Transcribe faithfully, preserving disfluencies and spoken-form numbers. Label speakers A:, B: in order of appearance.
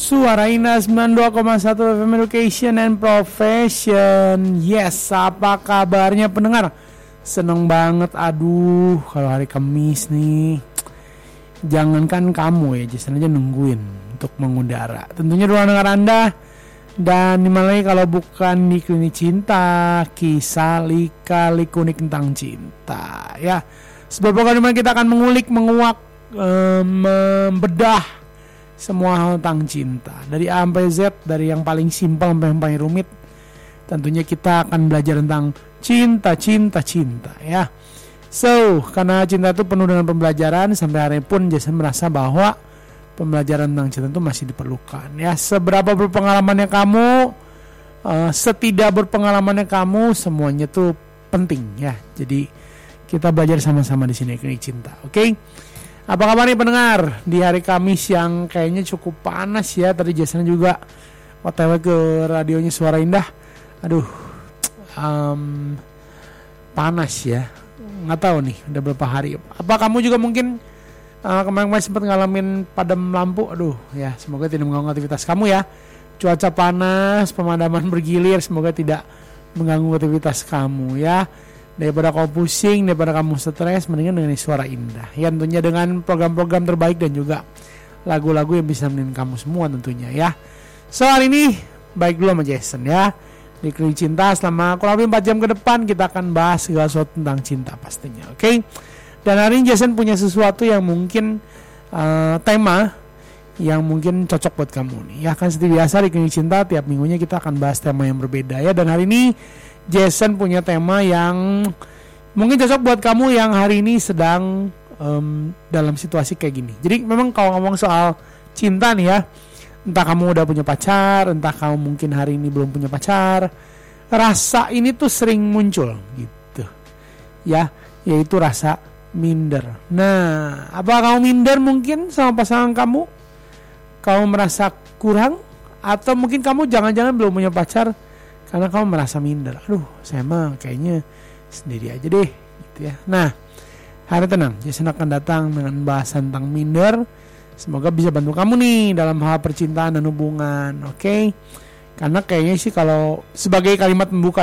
A: Suara Indah sembilan puluh dua koma satu F M Education and Profession. Yes, apa kabarnya pendengar? Seneng banget, aduh kalau hari Kamis nih. Jangankan kamu ya, Jason aja nungguin untuk mengudara. Tentunya ruang dengar Anda. Dan dimana lagi kalau bukan di Klinik Cinta, kisah lika-liku unik tentang cinta. Ya, sebuah program dimana kita akan mengulik, menguak, eh, membedah semua hal tentang cinta, dari A sampai Z, dari yang paling simpel sampai yang paling rumit. Tentunya kita akan belajar tentang cinta, cinta, cinta ya. So, karena cinta itu penuh dengan pembelajaran, sampai hari pun Jason merasa bahwa pembelajaran tentang cinta itu masih diperlukan ya. Seberapa berpengalamannya kamu, uh, setidak berpengalamannya kamu, semuanya itu penting ya. Jadi kita belajar sama-sama di sini Klinik Cinta, oke? Okay? Apa kabar nih pendengar di hari Kamis yang kayaknya cukup panas ya. Tadi Jason juga O T W ke radionya Suara Indah. Aduh, um, panas ya. Nggak tahu nih udah berapa hari. Apa kamu juga mungkin uh, kemarin-kemarin sempat ngalamin padam lampu? Aduh ya, semoga tidak mengganggu aktivitas kamu ya. Cuaca panas, pemadaman bergilir, semoga tidak mengganggu aktivitas kamu ya. Daripada kamu pusing, daripada kamu stres, mendingan dengan Suara Indah. Ya tentunya dengan program-program terbaik dan juga lagu-lagu yang bisa menemani kamu semua tentunya ya. So hari ini baik dulu sama Jason ya. Di Klinik Cinta selama kurang lebih empat jam ke depan kita akan bahas segala sesuatu tentang cinta pastinya, oke? Okay? Dan hari ini Jason punya sesuatu yang mungkin uh, tema yang mungkin cocok buat kamu nih. Ya kan seperti biasa di Klinik Cinta tiap minggunya kita akan bahas tema yang berbeda ya. Dan hari ini Jason punya tema yang mungkin cocok buat kamu yang hari ini sedang um, dalam situasi kayak gini. Jadi memang kalau ngomong soal cinta nih ya, entah kamu udah punya pacar, entah kamu mungkin hari ini belum punya pacar, rasa ini tuh sering muncul gitu ya, yaitu rasa minder. Nah, apa kamu minder mungkin sama pasangan kamu? Kamu merasa kurang? Atau mungkin kamu jangan-jangan belum punya pacar karena kamu merasa minder. Aduh, saya mah kayaknya sendiri aja deh gitu ya. Nah, hari tenang, Jason akan datang dengan bahasan tentang minder. Semoga bisa bantu kamu nih dalam hal percintaan dan hubungan, oke? Okay? Karena kayaknya sih kalau sebagai kalimat pembuka